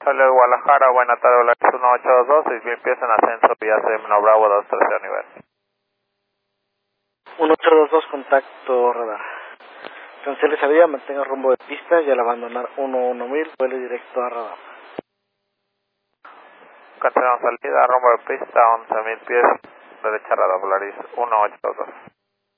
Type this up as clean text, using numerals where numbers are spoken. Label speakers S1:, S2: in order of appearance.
S1: Charlie Guadalajara, buena tarde, Volaris 1822, 6000 pies en ascenso, vía CM Bravo 23 nivel.
S2: 1822, contacto radar. Cancele salida, mantenga rumbo de pista y al abandonar 11000, vuele directo a radar.
S1: Cancelamos salida, rumbo de pista, 11000 pies, derecha radar, Volaris 1822.